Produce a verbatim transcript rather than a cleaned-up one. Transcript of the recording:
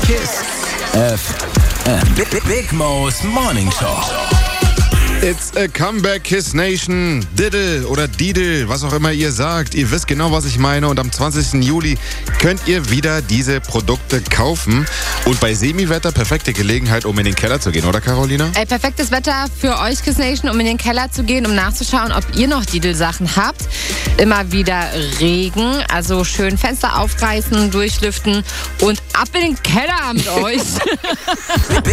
Kiss F M. Big, Big Mo's Morning Show. It's a comeback, Kiss Nation. Diddle oder Didel, was auch immer ihr sagt. Ihr wisst genau, was ich meine. Und am zwanzigsten Juli könnt ihr wieder diese Produkte kaufen. Und bei Semiwetter perfekte Gelegenheit, um in den Keller zu gehen, oder Carolina? Ey, perfektes Wetter für euch, Kiss Nation, um in den Keller zu gehen, um nachzuschauen, ob ihr noch Didel-Sachen habt. Immer wieder Regen, also schön Fenster aufreißen, durchlüften und ab in den Keller mit euch.